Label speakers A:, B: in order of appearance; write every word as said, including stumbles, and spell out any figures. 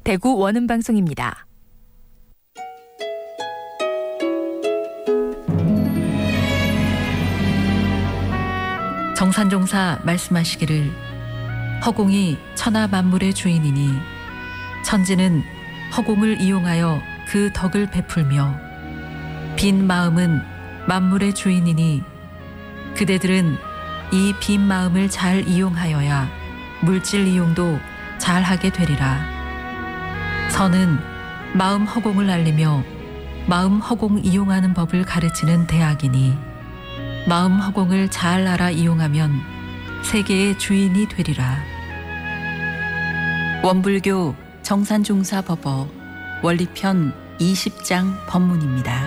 A: 대구 원음방송입니다.
B: 정산종사 말씀하시기를 허공이 천하 만물의 주인이니 천지는 허공을 이용하여 그 덕을 베풀며 빈 마음은 만물의 주인이니 그대들은 이 빈 마음을 잘 이용하여야 물질 이용도 잘하게 되리라. 선은 마음 허공을 알리며 마음 허공 이용하는 법을 가르치는 대학이니 마음 허공을 잘 알아 이용하면 세계의 주인이 되리라. 원불교 정산종사 법어 원리편 이십 장 법문입니다.